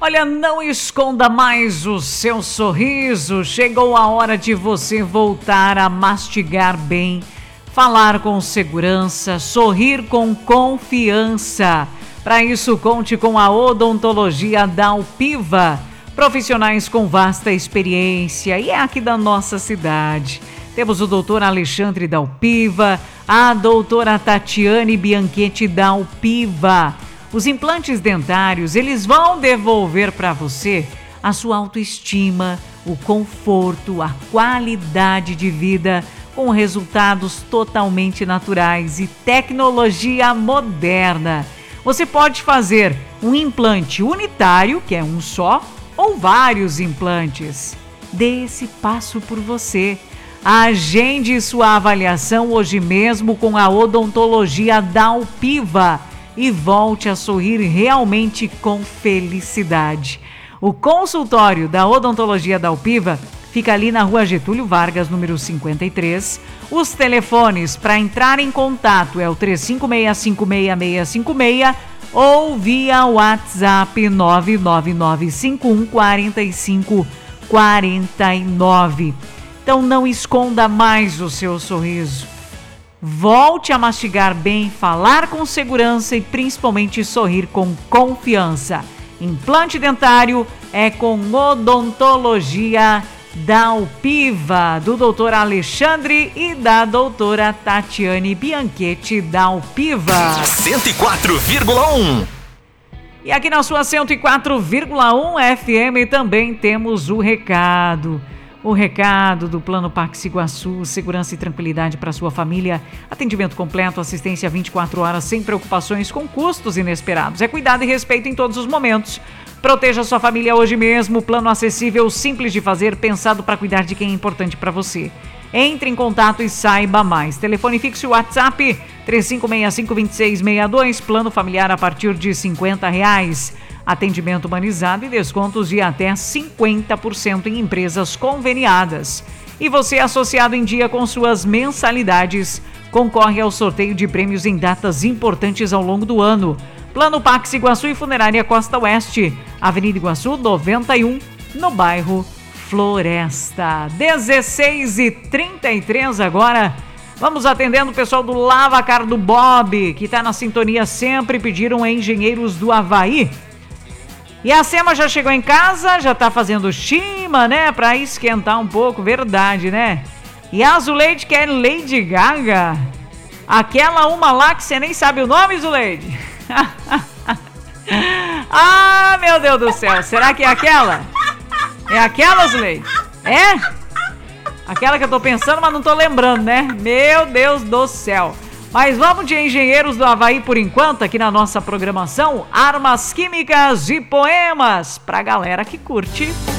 Olha, não esconda mais o seu sorriso. Chegou a hora de você voltar a mastigar bem, falar com segurança, sorrir com confiança. Para isso, conte com a Odontologia Dalpiva. Profissionais com vasta experiência e é aqui da nossa cidade. Temos o doutor Alexandre Dalpiva, a doutora Tatiane Bianchetti Dalpiva. Os implantes dentários, eles vão devolver para você a sua autoestima, o conforto, a qualidade de vida, com resultados totalmente naturais e tecnologia moderna. Você pode fazer um implante unitário, que é um só, ou vários implantes. Dê esse passo por você. Agende sua avaliação hoje mesmo com a Odontologia Dalpiva e volte a sorrir realmente com felicidade. O consultório da Odontologia Dalpiva fica ali na Rua Getúlio Vargas, número 53. Os telefones para entrar em contato é o 35656656 ou via WhatsApp 999514549. Então não esconda mais o seu sorriso. Volte a mastigar bem, falar com segurança e principalmente sorrir com confiança. Implante dentário é com Odontologia Dalpiva, do doutor Alexandre e da doutora Tatiane Bianchetti Dalpiva. 104,1. E aqui na sua 104,1 FM também temos o recado. O recado do Plano Pax Iguaçu, segurança e tranquilidade para sua família, atendimento completo, assistência 24 horas, sem preocupações com custos inesperados. É cuidado e respeito em todos os momentos. Proteja sua família hoje mesmo, plano acessível, simples de fazer, pensado para cuidar de quem é importante para você. Entre em contato e saiba mais. Telefone fixo e WhatsApp 3565-2662, plano familiar a partir de R$50. Atendimento humanizado e descontos de até 50% em empresas conveniadas. E você, associado em dia com suas mensalidades, concorre ao sorteio de prêmios em datas importantes ao longo do ano. Plano Pax Iguaçu e Funerária Costa Oeste, Avenida Iguaçu 91, no bairro Floresta. 16h33 agora. Vamos atendendo o pessoal do Lavacar do Bob, que está na sintonia sempre. Pediram engenheiros do Havaí. E a Sema já chegou em casa, já tá fazendo chima, né? Pra esquentar um pouco, verdade, né? E a Zuleide quer Lady Gaga. Aquela uma lá que você nem sabe o nome, Zuleide. Ah, meu Deus do céu. Será que é aquela? É aquela, Zuleide? É? Aquela que eu tô pensando, mas não tô lembrando, né? Meu Deus do céu. Mas vamos de Engenheiros do Havaí por enquanto, aqui na nossa programação. Armas químicas e poemas pra galera que curte.